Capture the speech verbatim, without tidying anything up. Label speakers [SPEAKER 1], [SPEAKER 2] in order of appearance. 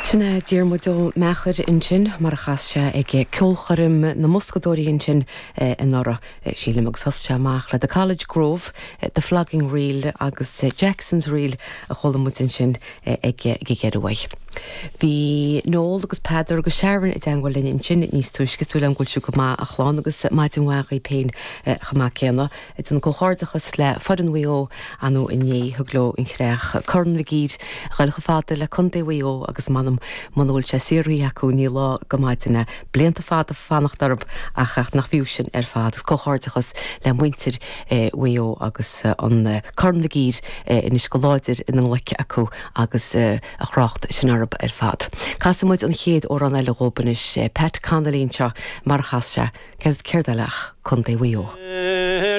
[SPEAKER 1] Sinna díormodó mechad insin mar chasse ag ceolcharim na muscadóí insin in nora sílim agus thosa amach le the College Grove, the Flogging Reel agus Jackson's Reel a cholamut insin ag géadhaid. Bhí Noel agus Pedar agus Sharon i dangwal in insin níos tuisce súil an gúilsiú go má a chlán agus maidin wachaí pein chamá céanna. It's an gohardachas le fodan wio anú in ní thugló in chreach corn vigíd chail go fáda le conté wio agus manam manúil sé sirí acu ní lá go maidine blianta fád a fannacht darb a chacht nach fiú sin ar fád agus gohardachas le muintir wio agus an corn vigíd in is go láidir in an leice acu agus a chracht sin arb ar fad. Casamid an chéad ó an eile róban is Pat Connolly seo mar chas se ceir ceir dalach conté wio.